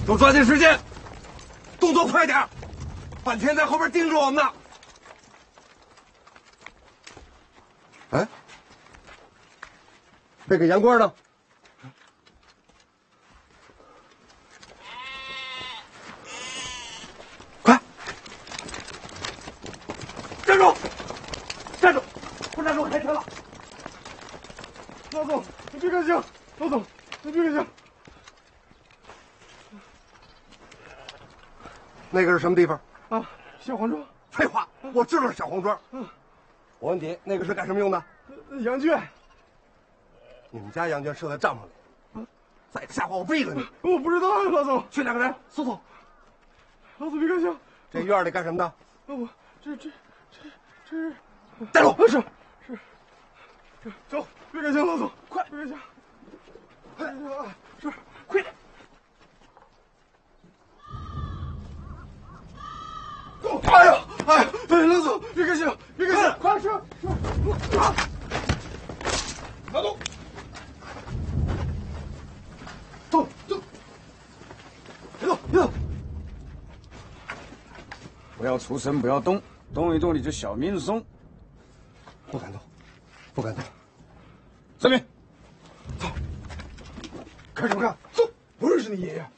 都抓紧时间，动作快点！半天在后边盯着我们呢。哎，那个杨官呢？快，站住！站住！不站住开车了！ 老总，你别开枪！老总，你别开枪！ 那个是什么地方？ 啊，小黄庄。 废话，我知道是小黄庄。我问你，那个是干什么用的？ 羊圈。 你们家羊圈设在帐篷里。再吓唬我毙了你！ 我不知道呀，老总。 去两个人搜搜。 老总别开枪。 这院里干什么的？ 我这。 带路。 是。走，别开枪，老总，快，别开枪。是，快点。走！哎呀，老总，别开枪，别开枪，快是。老总，走，别动。 不要出声，不要动，动一动你就小命松。 不敢动，不敢动。 这边， 走，看什么看？走，不认识你爷爷。